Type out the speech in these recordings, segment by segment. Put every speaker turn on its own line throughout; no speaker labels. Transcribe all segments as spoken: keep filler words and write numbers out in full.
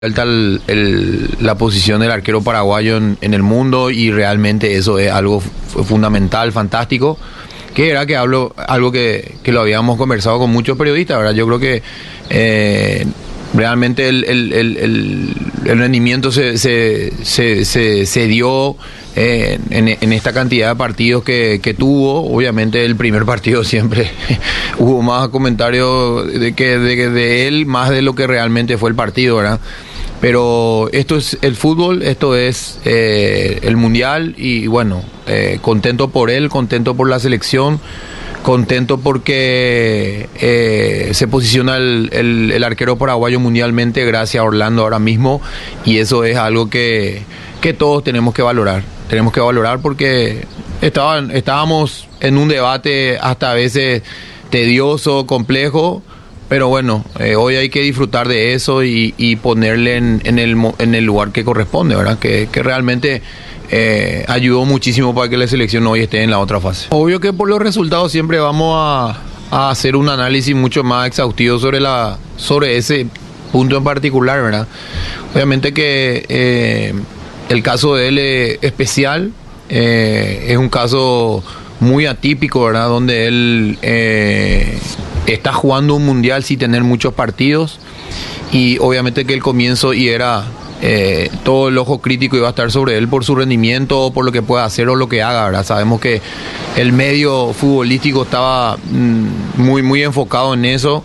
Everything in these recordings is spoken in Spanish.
Alta el- el- la posición del arquero paraguayo en, en el mundo y realmente eso es algo fu- fundamental, fantástico, que era que hablo algo que, que lo habíamos conversado con muchos periodistas, ¿verdad? Yo creo que eh, realmente el, el- el- el- el rendimiento se, se, se, se- se dio eh, en, en esta cantidad de partidos que, que tuvo. Obviamente el primer partido siempre hubo más comentarios de que de, de él, más de lo que realmente fue el partido, ¿verdad? Pero esto es el fútbol, esto es eh, el mundial y bueno, eh, contento por él, contento por la selección, contento porque eh, se posiciona el, el- el arquero paraguayo mundialmente gracias a Orlando ahora mismo y eso es algo que, que todos tenemos que valorar, tenemos que valorar porque estaban, estábamos en un debate hasta a veces tedioso, complejo. Pero bueno, eh, hoy hay que disfrutar de eso y, y ponerle en, en, el, mo- en el lugar que corresponde, ¿verdad? Que, que realmente eh, ayudó muchísimo para que la selección hoy esté en la otra fase. Obvio que por los resultados siempre vamos a, a hacer un análisis mucho más exhaustivo sobre, la, sobre ese punto en particular, ¿verdad? Obviamente que eh, el caso de él es especial, eh, es un caso muy atípico, ¿verdad? Donde él eh, está jugando un mundial sin tener muchos partidos y obviamente que el comienzo y era eh, todo el ojo crítico iba a estar sobre él por su rendimiento, por lo que pueda hacer o lo que haga, ¿verdad? Sabemos que el medio futbolístico estaba mm, muy, muy enfocado en eso.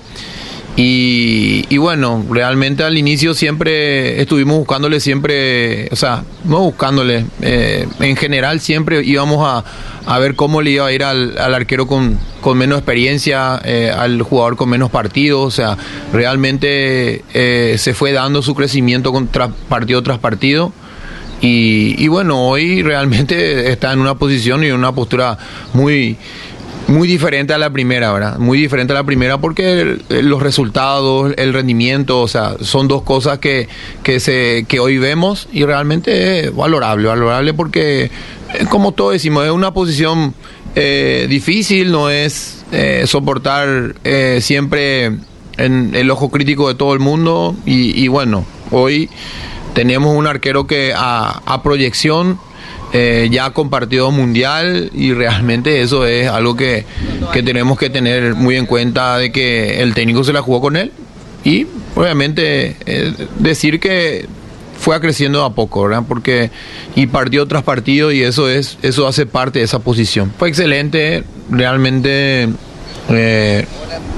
Y, y bueno, realmente al inicio siempre estuvimos buscándole siempre, o sea, no buscándole, eh, en general siempre íbamos a, a ver cómo le iba a ir al, al arquero con, con menos experiencia, eh, al jugador con menos partidos, o sea, realmente eh, se fue dando su crecimiento con, tras, partido tras partido. Y, y bueno, hoy realmente está en una posición y en una postura muy... Muy diferente a la primera, ¿verdad? Muy diferente a la primera porque el- el- los resultados, el rendimiento, o sea, son dos cosas que, que, se, que hoy vemos y realmente es valorable, valorable porque, eh, como todos decimos, es una posición eh, difícil, no es eh, soportar eh, siempre en el ojo crítico de todo el mundo y, y bueno, hoy tenemos un arquero que a, a proyección eh, ya ha compartido mundial y realmente eso es algo que, que tenemos que tener muy en cuenta de que el técnico se la jugó con él y obviamente eh, decir que fue creciendo a poco, ¿verdad? Porque y partido tras partido y eso es eso hace parte de esa posición. Fue excelente, realmente eh,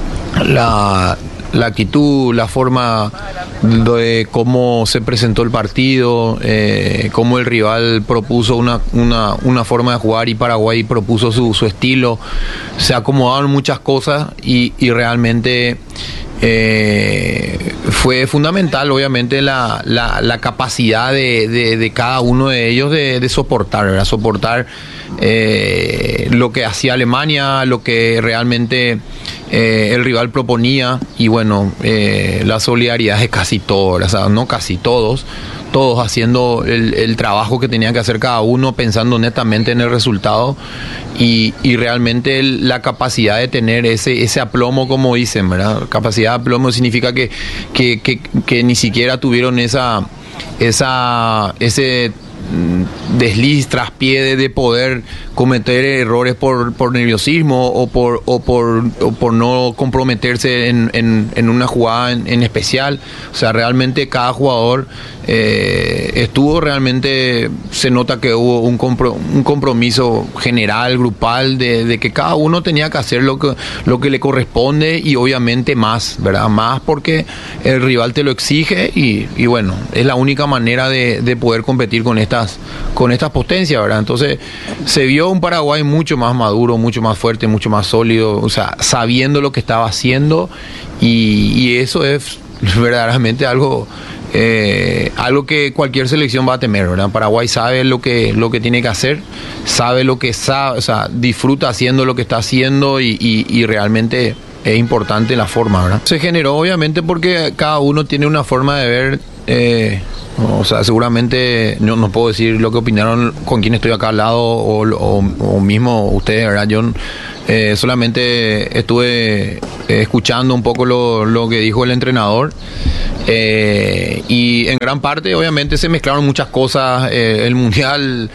la, la actitud, la forma de cómo se presentó el partido, eh, cómo el rival propuso una, una, una forma de jugar y Paraguay propuso su, su estilo, se acomodaron muchas cosas y, y realmente eh, fue fundamental obviamente la, la, la capacidad de, de, de cada uno de ellos de, de soportar, ¿verdad? Soportar eh, lo que hacía Alemania, lo que realmente eh, el rival proponía y bueno, eh, la solidaridad de casi todos, o sea, no casi todos, todos haciendo el, el trabajo que tenía que hacer cada uno, pensando netamente en el resultado y, y realmente el- la capacidad de tener ese, ese aplomo, como dicen, ¿verdad? Capacidad de aplomo significa que, que, que, que ni siquiera tuvieron esa, esa, ese mm, desliz, traspié de, de poder cometer errores por, por nerviosismo o por, o por, o por no comprometerse en, en, en una jugada en, en especial. O sea, realmente cada jugador eh, estuvo realmente, se nota que hubo un, compro, un compromiso general, grupal, de, de que cada uno tenía que hacer lo que, lo que le corresponde y obviamente más, ¿verdad? Más porque el rival te lo exige y, y bueno, es la única manera de, de poder competir con estas, con estas potencias, ¿verdad? Entonces se vio un Paraguay mucho más maduro, mucho más fuerte, mucho más sólido, o sea, sabiendo lo que estaba haciendo y, y eso es verdaderamente algo eh, algo que cualquier selección va a temer, ¿verdad? Paraguay sabe lo que, lo que tiene que hacer, sabe lo que sabe, o sea, disfruta haciendo lo que está haciendo y, y, y realmente es importante la forma, ¿verdad? Se generó obviamente porque cada uno tiene una forma de ver Eh, o sea, seguramente no, no puedo decir lo que opinaron con quien estoy acá al lado o, o, o mismo ustedes, ¿verdad? Yo eh, solamente estuve eh, escuchando un poco lo, lo que dijo el entrenador. Eh, y en gran parte obviamente se mezclaron muchas cosas. Eh, el mundial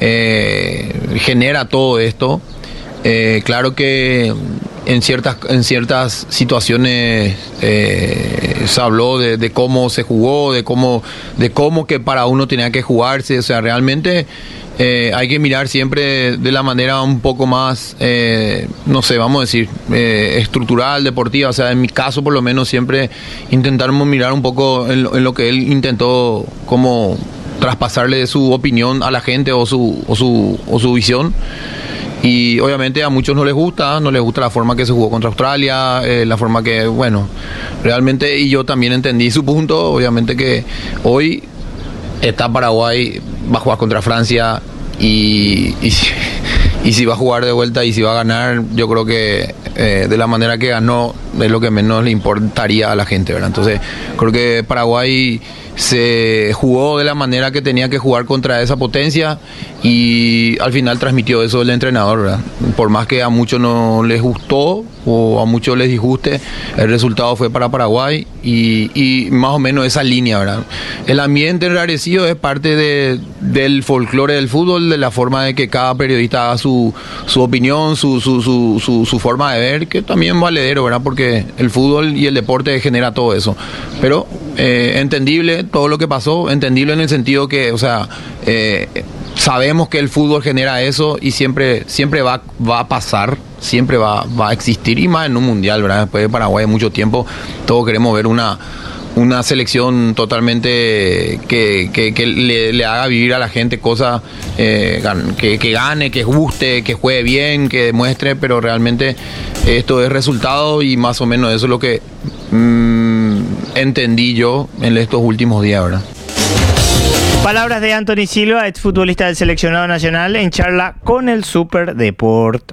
eh, genera todo esto. Eh, claro que en ciertas, en ciertas situaciones eh, se habló de, de cómo se jugó, de cómo, de cómo que para uno tenía que jugarse. O sea, realmente eh, hay que mirar siempre de la manera un poco más, eh, no sé, vamos a decir, eh, estructural, deportiva. O sea, en mi caso por lo menos siempre intentamos mirar un poco en lo, en lo que él intentó como traspasarle su opinión a la gente o su, o su, o su visión. Y obviamente a muchos no les gusta, no les gusta la forma que se jugó contra Australia, eh, la forma que, bueno, realmente, y yo también entendí su punto. Obviamente que hoy está Paraguay, va a jugar contra Francia y, y, y si va a jugar de vuelta y si va a ganar, yo creo que eh, de la manera que ganó es lo que menos le importaría a la gente, ¿verdad? Entonces creo que Paraguay se jugó de la manera que tenía que jugar contra esa potencia y al final transmitió eso el entrenador, ¿verdad? Por más que a muchos no les gustó o a muchos les disguste, el resultado fue para Paraguay y, y más o menos esa línea, ¿verdad? El ambiente enrarecido es parte de, del folclore del fútbol, de la forma de que cada periodista haga su, su opinión, su, su, su, su, su forma de ver, que también es valedero, ¿verdad? Porque el fútbol y el deporte genera todo eso. Pero eh, entendible todo lo que pasó, entendible en el sentido que, o sea, eh, sabemos que el fútbol genera eso y siempre, siempre va, va a pasar, siempre va, va a existir, y más en un mundial, ¿verdad? Después de Paraguay mucho tiempo, todos queremos ver una, una selección totalmente que, que, que le, le haga vivir a la gente cosas, eh, que, que gane, que guste, que juegue bien, que demuestre, pero realmente esto es resultado y más o menos eso es lo que mmm, entendí yo en estos últimos días, ¿verdad?
Palabras de Anthony Silva, exfutbolista del seleccionado nacional, en charla con el Super Deport.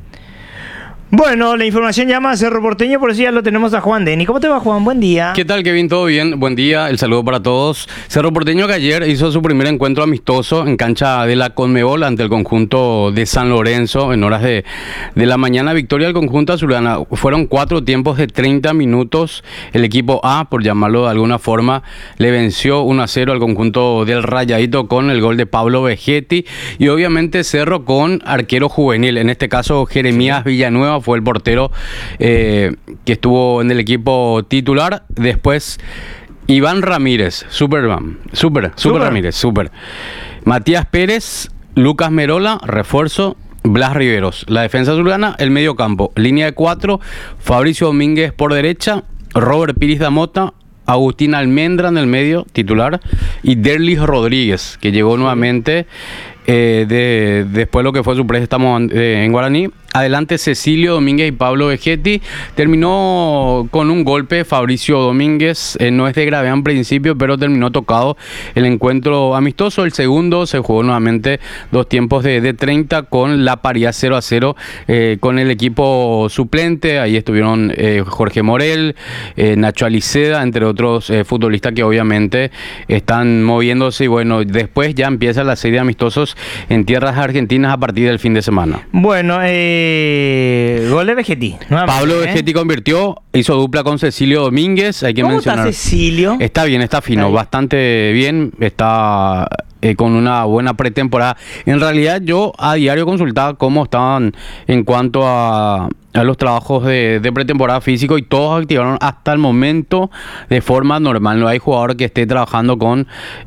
Bueno, la información llama a Cerro Porteño, por eso ya lo tenemos a Juan Deni. ¿Cómo te va, Juan? Buen día.
¿Qué tal, Kevin? ¿Todo bien? Buen día, el saludo para todos. Cerro Porteño que ayer hizo su primer encuentro amistoso en cancha de la Conmebol ante el conjunto de San Lorenzo en horas de, de la mañana. Victoria del conjunto azulgrana. Fueron cuatro tiempos de treinta minutos. El equipo A, por llamarlo de alguna forma, le venció uno a cero al conjunto del Rayadito con el gol de Pablo Vegetti. Y obviamente Cerro con arquero juvenil. En este caso, Jeremías Villanueva fue el portero eh, que estuvo en el equipo titular. Después Iván Ramírez, Superman, Super, Super, Super Ramírez, Super. Matías Pérez, Lucas Merola, refuerzo, Blas Riveros. La defensa azulgrana, el medio campo, línea de cuatro, Fabricio Domínguez por derecha, Robert Piris da Mota, Agustín Almendra en el medio, titular, y Derlis Rodríguez, que llegó nuevamente eh, de, después de lo que fue su préstamo eh, en Guaraní. Adelante Cecilio Domínguez y Pablo Vegetti. Terminó con un golpe Fabricio Domínguez, eh, no es de gravedad en principio, pero terminó tocado el encuentro amistoso. El segundo se jugó nuevamente dos tiempos de, de treinta con la paridad cero a cero eh, con el equipo suplente. Ahí estuvieron eh, Jorge Morel, eh, Nacho Aliceda, entre otros eh, futbolistas que obviamente están moviéndose. Y bueno, después ya empieza la serie de amistosos en tierras argentinas a partir del fin de semana.
Bueno, eh Eh, gol de Vegetti.
Pablo ¿eh? Vegetti convirtió, hizo dupla con Cecilio Domínguez. Hay que
¿Cómo
mencionar.
está Cecilio?
Está bien, está fino, está bastante bien. Está eh, con una buena pretemporada. En realidad, yo a diario consultaba cómo estaban en cuanto a, a los trabajos de, de pretemporada físico y todos activaron hasta el momento de forma normal. No hay jugador que esté trabajando con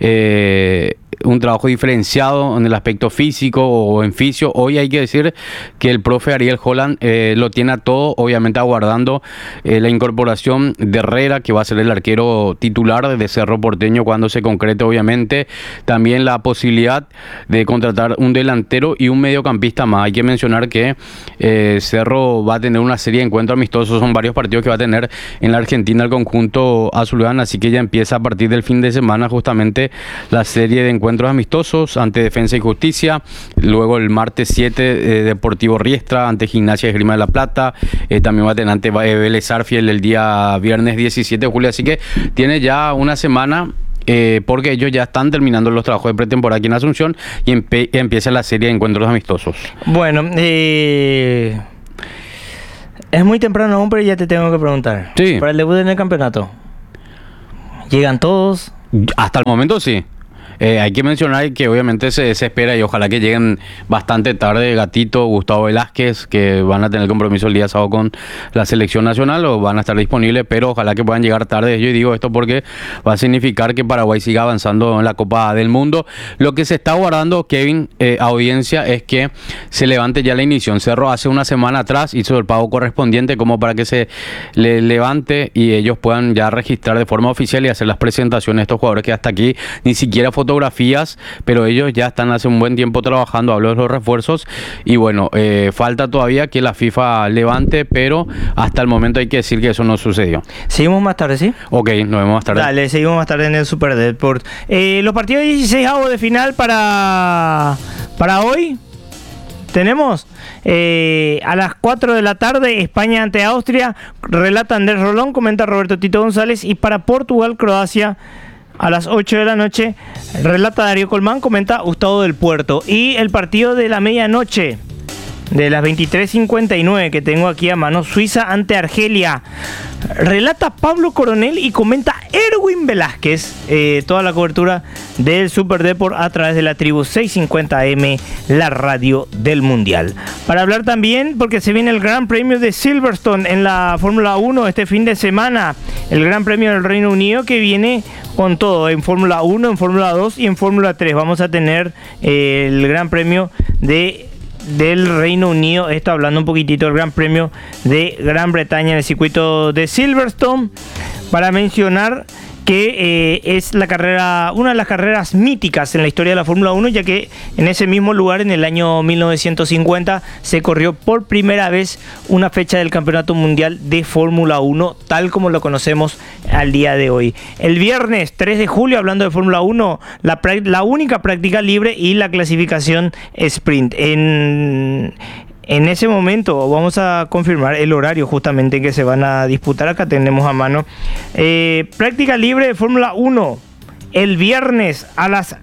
Eh, un trabajo diferenciado en el aspecto físico o en fisio. Hoy hay que decir que el profe Ariel Holland eh, lo tiene a todo, obviamente aguardando eh, la incorporación de Herrera, que va a ser el arquero titular de Cerro Porteño cuando se concrete, obviamente. También la posibilidad de contratar un delantero y un mediocampista más. Hay que mencionar que eh, Cerro va a tener una serie de encuentros amistosos, son varios partidos que va a tener en la Argentina el conjunto azulgrana, así que ya empieza a partir del fin de semana justamente la serie de encuentros amistosos ante Defensa y Justicia, luego el martes siete eh, Deportivo Riestra ante Gimnasia de Esgrima de la Plata, eh, también va a tener ante Vélez Sarsfield el día viernes diecisiete de julio, así que tiene ya una semana eh, porque ellos ya están terminando los trabajos de pretemporada aquí en Asunción y empe- empieza la serie de encuentros amistosos.
Bueno, eh, es muy temprano aún, pero ya te tengo que preguntar.
Sí.
Para el debut en el campeonato, ¿llegan todos?
Hasta el momento sí. Eh, hay que mencionar que obviamente se, se espera y ojalá que lleguen bastante tarde Gatito, Gustavo Velázquez, que van a tener compromiso el día sábado con la selección nacional o van a estar disponibles, pero ojalá que puedan llegar tarde. Yo digo esto porque va a significar que Paraguay siga avanzando en la Copa del Mundo. Lo que se está guardando, Kevin, eh, audiencia, es que se levante ya la inicio. Cerro hace una semana atrás hizo el pago correspondiente como para que se le levante y ellos puedan ya registrar de forma oficial y hacer las presentaciones de estos jugadores que hasta aquí ni siquiera fotografías, pero ellos ya están hace un buen tiempo trabajando. Hablo de los refuerzos y bueno, eh, falta todavía que la FIFA levante, pero hasta el momento hay que decir que eso no sucedió.
Seguimos más tarde, ¿sí?
Ok, nos vemos más tarde.
Dale, seguimos más tarde en el Super Deport. Eh, los partidos dieciséis de final para, para hoy. Tenemos eh, a las cuatro de la tarde España ante Austria, relata Andrés Rolón, comenta Roberto Tito González, y para Portugal, Croacia a las ocho de la noche, relata Darío Colmán, comenta Gustavo del Puerto. Y el partido de la medianoche, de las veintitrés cincuenta y nueve que tengo aquí a mano, Suiza ante Argelia, relata Pablo Coronel y comenta Erwin Velázquez. Eh, toda la cobertura del Super Deport a través de la tribu seiscientos cincuenta A M, la radio del Mundial. Para hablar también, porque se viene el Gran Premio de Silverstone en la Fórmula uno este fin de semana, el Gran Premio del Reino Unido que viene con todo, en Fórmula uno, en Fórmula dos y en Fórmula tres. Vamos a tener eh, el Gran Premio de del Reino Unido, esto hablando un poquitito del Gran Premio de Gran Bretaña en el circuito de Silverstone, para mencionar que eh, es la carrera, una de las carreras míticas en la historia de la Fórmula uno, ya que en ese mismo lugar, en el año mil novecientos cincuenta, se corrió por primera vez una fecha del Campeonato Mundial de Fórmula uno, tal como lo conocemos al día de hoy. El viernes tres de julio, hablando de Fórmula uno, la, la única práctica libre y la clasificación sprint. En... En ese momento vamos a confirmar el horario justamente que se van a disputar. Acá tenemos a mano. Eh, práctica libre de Fórmula uno el viernes a las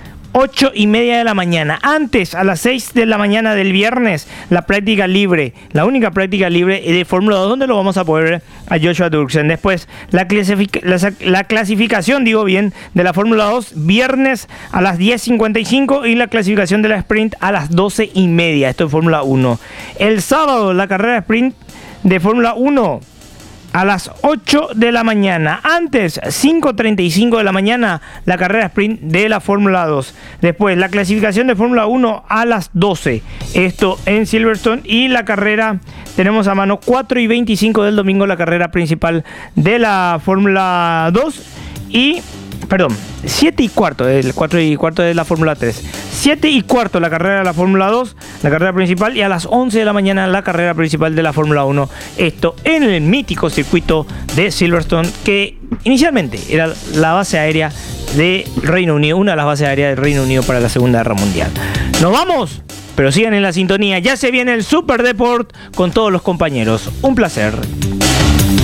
ocho y media de la mañana. Antes, a las seis de la mañana del viernes, la práctica libre, la única práctica libre de Fórmula dos, donde lo vamos a poder ver a Joshua Dirksen. Después, la, clasific- la, la clasificación, digo bien, de la Fórmula dos, viernes a las diez cincuenta y cinco, y la clasificación de la sprint a las doce y media. Esto es Fórmula uno. El sábado, la carrera sprint de Fórmula uno a las ocho de la mañana. Antes, cinco treinta y cinco de la mañana, la carrera sprint de la Fórmula dos. Después, la clasificación de Fórmula uno a las doce. Esto en Silverstone. Y la carrera, tenemos a mano cuatro y veinticinco del domingo, la carrera principal de la Fórmula dos. Y, perdón, siete y cuarto, el cuatro y cuarto de la Fórmula tres. siete y cuarto la carrera de la Fórmula dos, la carrera principal, y a las once de la mañana la carrera principal de la Fórmula uno. Esto en el mítico circuito de Silverstone, que inicialmente era la base aérea de Reino Unido, una de las bases aéreas del Reino Unido para la Segunda Guerra Mundial. Nos vamos, pero sigan en la sintonía. Ya se viene el Super Deport con todos los compañeros. Un placer.